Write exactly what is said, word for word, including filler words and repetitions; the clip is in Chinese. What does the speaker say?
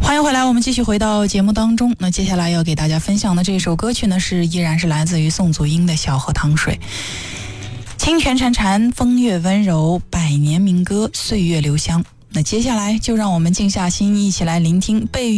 欢迎回来，我们继续回到节目当中。那接下来要给大家分享的这首歌曲呢，是依然是来自于宋祖英的《小河淌水》。清泉潺潺，风月温柔，百年民歌，岁月留香。那接下来就让我们静下心，一起来聆听贝